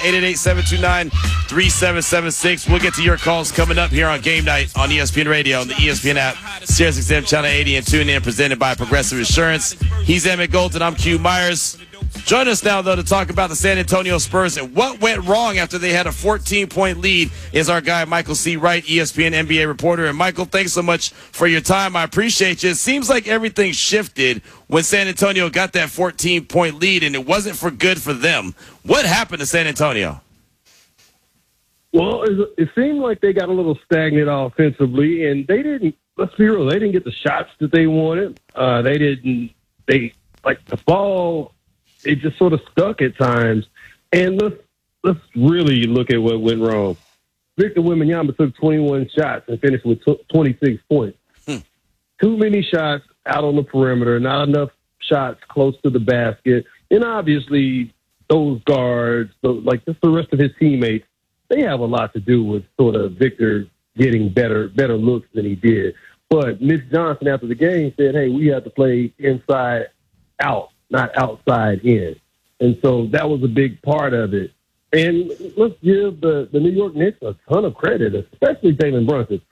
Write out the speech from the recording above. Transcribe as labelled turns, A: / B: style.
A: 888-729-3776. We'll get to your calls coming up here on Game Night on ESPN Radio, on the ESPN app, SiriusXM Channel 80, and tune in, presented by Progressive Insurance. He's Emmett Golden. I'm Q Myers. Join us now, though, to talk about the San Antonio Spurs and what went wrong after they had a 14-point lead is our guy, Michael C. Wright, ESPN NBA reporter. And, Michael, thanks so much for your time. I appreciate you. It seems like everything shifted when San Antonio got that 14-point lead, and it wasn't for good for them. What happened to San Antonio?
B: Well, it seemed like they got a little stagnant offensively, and they didn't, let's be real, they didn't get the shots that they wanted. The ball, it just sort of stuck at times. And let's really look at what went wrong. Victor Wembanyama took 21 shots and finished with 26 points. Too many shots out on the perimeter, not enough shots close to the basket. And obviously, those guards, just the rest of his teammates, they have a lot to do with sort of Victor getting better looks than he did. But Mitch Johnson, after the game, said, hey, we have to play inside out, not outside in. And so that was a big part of it. And let's give the New York Knicks a ton of credit, especially Jalen Brunson.